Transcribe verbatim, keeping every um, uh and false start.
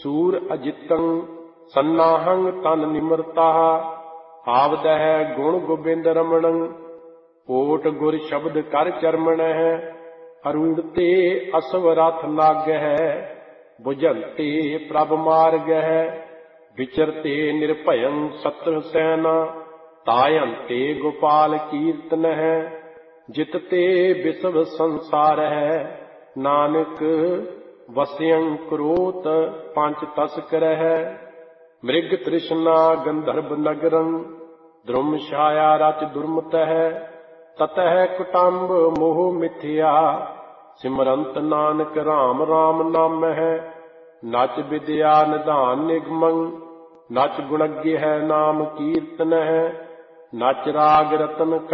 ਸੂਰ ਅਜਿਤੰ ਸੰਨਾਹੰ ਤਨ ਨਿਮਰਤਾ ਆਵਦਹਿ ਗੁਣ ਗੋਬਿੰਦ ਰਮਣੰ ਓਟ ਗੁਰ ਸ਼ਬਦ ਕਰ ਚਰਮਣਹਿ ਅਰੁਣਤੇ ਅਸਵ ਰਥ ਲਾਗਹਿ ਬੁਝੰਤੇ ਪ੍ਰਭ ਮਾਰਗਹਿ ਵਿਚਰਤੇ ਨਿਰਭਯੰ ਸਤਰ ਸੈਨਾ ਤਾਯੰਤੇ ਗੋਪਾਲ ਕੀਰਤਨਹਿ ਜਿਤਤੇ ਵਿਸਵ ਸੰਸਾਰਹਿ ਨਾਨਕ ਵਸਿਅੰ ਕਰੋਤ ਪੰਚ ਤਸਕਰਹਿ ਮ੍ਰਿਗ ਤ੍ਰਿਸ਼ਨਾ ਗੰਧਰਵ ਨਗਰੰ ਦ੍ਰੁਮ ਛਾਇਆ ਰਚ ਦੁਰਮਤਹਿ ਤਤਹਿ ਕੁਟੰਬ ਮੋਹ ਮਿਥਿਆ ਸਿਮਰੰਤ ਨਾਨਕ ਰਾਮ ਰਾਮ ਨਾਮਹਿ ਨਚ ਵਿਦਿਆ ਨਿਧਾਨ ਨਿਗਮੰ ਨਚ ਗੁਣਗੇ ਹੈ ਨਾਮ ਕੀਰਤਨਹਿ ਨਚ ਰਾਗ ਰਤਨ